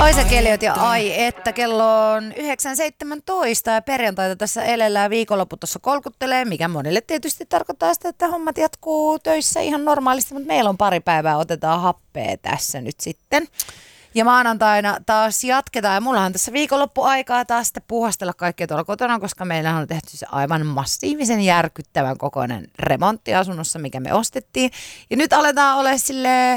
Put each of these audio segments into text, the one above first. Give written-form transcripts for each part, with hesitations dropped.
Oi sä Keliot ja ai, että kello on 9.17 ja perjantaita tässä elellään, viikonloppu tuossa kolkuttelee, mikä monille tietysti tarkoittaa sitä, että hommat jatkuu töissä ihan normaalisti, mutta meillä on pari päivää, otetaan happea tässä nyt sitten. Ja maanantaina taas jatketaan ja mullahan tässä viikonloppuaikaa taas sitten puuhastella kaikkea tuolla kotona, koska meillä on tehty se aivan massiivisen järkyttävän kokoinen remontti asunnossa, mikä me ostettiin. Ja nyt aletaan olla silleen,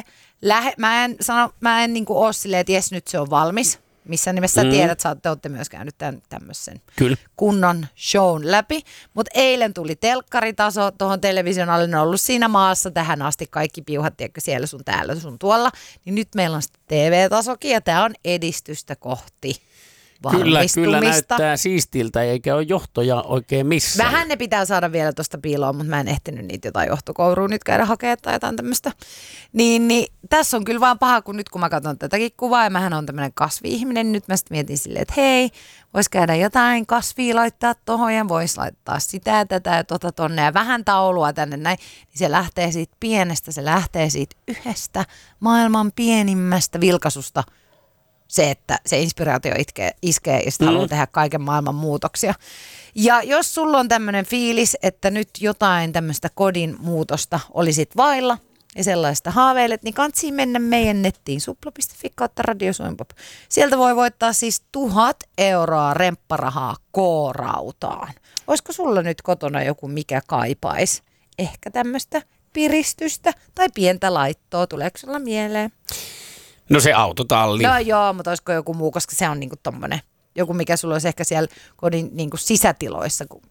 mä en niinku ole silleen, että jes nyt se on valmis. Missä nimessä tiedät, te olette myös käynyt tämmöisen kunnon shown läpi. Mutta eilen tuli telkkaritaso tuohon television alle, ne on ollut siinä maassa tähän asti kaikki piuhat, tiedätkö, siellä sun täällä sun tuolla. Niin nyt meillä on sitten TV-tasokin ja tämä on edistystä kohti valmistumista. Kyllä näyttää siistiltä eikä ole johtoja oikein missään. Vähän ne pitää saada vielä tuosta piiloon, mutta mä en ehtinyt niitä jotain johtokouruun nyt käydä hakemaan tai jotain tämmöistä. Niin tässä on kyllä vaan paha, kun nyt kun mä katson tätäkin kuvaa ja mähän on tämmöinen kasvi-ihminen, niin nyt mä sitten mietin silleen, että hei, vois käydä jotain kasvia laittaa tohon ja vois laittaa sitä, tätä ja tonne ja vähän taulua tänne näin. Niin se lähtee siitä pienestä, se lähtee siitä yhdestä maailman pienimmästä vilkaisusta. Se, että se inspiraatio iskee ja sitten haluaa tehdä kaiken maailman muutoksia. Ja jos sulla on tämmöinen fiilis, että nyt jotain tämmöistä kodin muutosta olisit vailla ja sellaista haaveilet, niin kantsii mennä meidän nettiin supla.fi/Radio Suomi Pop. Sieltä voi voittaa siis 1,000 € rempparahaa K-rautaan. Olisiko sulla nyt kotona joku, mikä kaipaisi ehkä tämmöistä piristystä tai pientä laittoa? Tuleeko sulla mieleen? No se autotalli. No joo, mutta olisiko joku muu, koska se on niinku tommonen, joku mikä sulla olisi ehkä siellä kodin niinku sisätiloissa, kun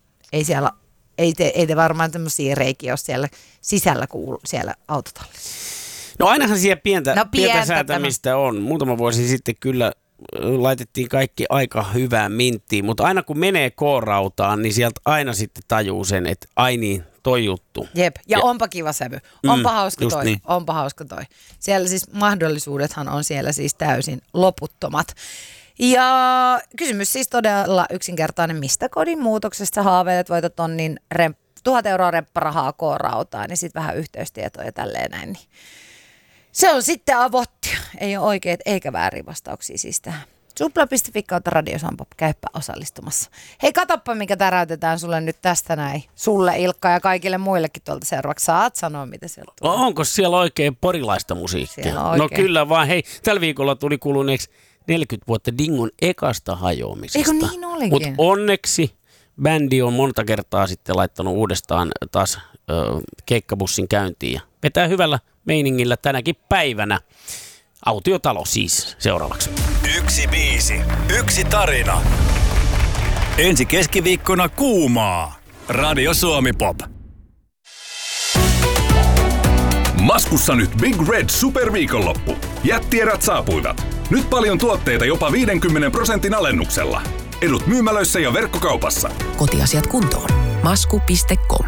ei te varmaan tämmöisiä reikiä ole siellä sisällä kuin siellä autotallissa. No ainahan siellä pientä säätämistä on. Muutama vuosi sitten kyllä laitettiin kaikki aika hyvään minttiin, mutta aina kun menee K-rautaan, niin sieltä aina sitten tajuu sen, että ai niin, toi juttu. Jep, ja onpa kiva sävy. Onpa hauska toi. Niin. Onpa hauska toi. Siellä siis mahdollisuudethan on siellä siis täysin loputtomat. Ja kysymys siis todella yksinkertainen, mistä kodin muutoksesta haaveilet, voitat tonnin 1,000 € rempparahaa K-rautaan, niin sitten vähän yhteystietoja tälleen näin. Niin se on sitten avottia. Ei ole oikeat eikä väärin vastauksia siis tähän. Supla.fi/Radio Suomi Pop, käyppä osallistumassa. Hei, katoppa, mikä täräytetään sulle nyt tästä näin. Sulle, Ilkka, ja kaikille muillekin tuolta seuraavaksi. Saat sanoa, mitä sieltä tulee. Onko siellä oikein porilaista musiikkia? No kyllä vaan. Hei, tällä viikolla tuli kuluneeksi 40 vuotta Dingon ekasta hajoamisesta. Eikö niin olikin? Mutta onneksi bändi on monta kertaa sitten laittanut uudestaan taas keikkabussin käyntiin. Ja vetää hyvällä meiningillä tänäkin päivänä. Autiotalo siis seuraavaksi. 1 biisi, 1 tarina. Ensi keskiviikkona kuumaa. Radio Suomi Pop. Maskussa nyt Big Red Superviikonloppu. Jättierät saapuivat. Nyt paljon tuotteita jopa 50% alennuksella. Edut myymälöissä ja verkkokaupassa. Kotiasiat kuntoon. Masku.com.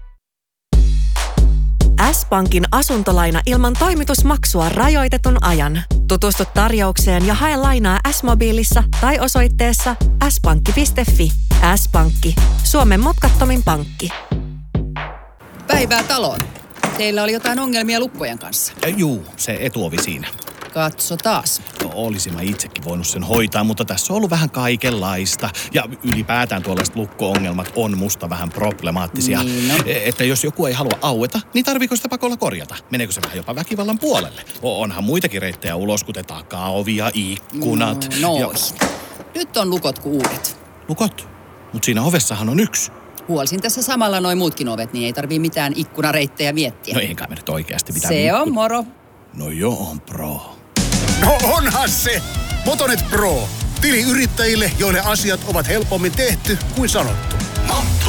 S-Pankin asuntolaina ilman toimitusmaksua rajoitetun ajan. Tutustu tarjoukseen ja hae lainaa S-mobiilissa tai osoitteessa s-pankki.fi. S-Pankki. Suomen mutkattomin pankki. Päivää taloon. Teillä oli jotain ongelmia lukkojen kanssa. Juu, se etuovi siinä. Katso taas. No, olisin mä itsekin voinut sen hoitaa, mutta tässä on ollut vähän kaikenlaista. Ja ylipäätään tuollaiset lukko-ongelmat on musta vähän problemaattisia. Niin, no. Että jos joku ei halua aueta, niin tarviiko sitä pakolla korjata? Meneekö se vähän jopa väkivallan puolelle? Onhan muitakin reittejä ulos, kuten takaovi ja ikkunat. Nyt on lukot kuin uudet. Lukot? Mutta siinä ovessahan on yksi. Huolisin tässä samalla noin muutkin ovet, niin ei tarvii mitään ikkunareittejä miettiä. No eikä me nyt oikeasti mitään. Se on moro. No joo, on pro. No onhan se! Motonet Pro. Tili yrittäjille, joille asiat ovat helpommin tehty kuin sanottu.